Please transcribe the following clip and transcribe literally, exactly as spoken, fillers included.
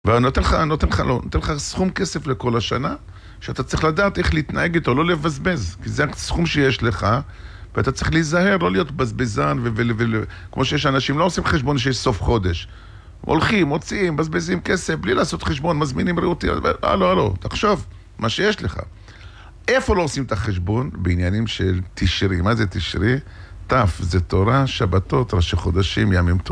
ונותן לך, נותן לך, לא, נותן לך סכום כסף לכל השנה, שאתה צריך לדעת איך להתנהג איתו, לא לבזבז, כי זה הסכום שיש לך, ואתה צריך להיזהר, לא להיות בזבזן, וכמו שיש אנשים, לא עושים חשבון שיש סוף חודש. הולכים, מוצאים, בזבזים כסף, בלי לעשות חשבון, מזמינים ראותי, הלו, הלו, תחשוב, מה שיש לך. איפה לא עושים את החשבון? בעניינים של תשרי. מה זה תשרי? תף, זה תורה, שבתות, ראשי חודשים, ימים טובים.